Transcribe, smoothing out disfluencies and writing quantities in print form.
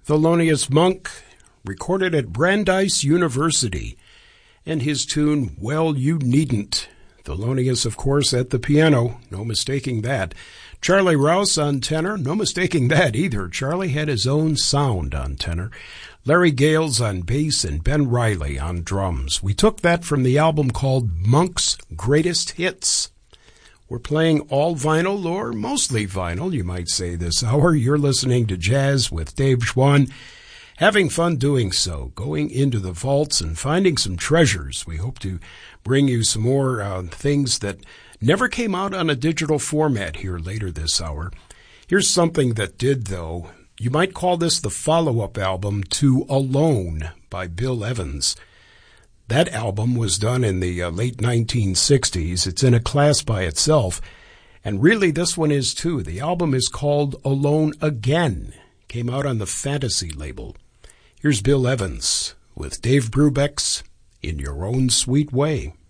Thelonious Monk, recorded at Brandeis University, and his tune, Well, You Needn't. Thelonious, of course, at the piano, no mistaking that. Charlie Rouse on tenor, no mistaking that either. Charlie had his own sound on tenor. Larry Gales on bass and Ben Riley on drums. We took that from the album called Monk's Greatest Hits. We're playing all vinyl, or mostly vinyl, you might say, this hour. You're listening to Jazz with Dave Schwann. Having fun doing so, going into the vaults and finding some treasures. We hope to bring you some more things that never came out on a digital format here later this hour. Here's something that did, though. You might call this the follow-up album to Alone by Bill Evans. That album was done in the late 1960s. It's in a class by itself. And really, this one is too. The album is called Alone Again. Came out on the Fantasy label. Here's Bill Evans with Dave Brubeck's In Your Own Sweet Way.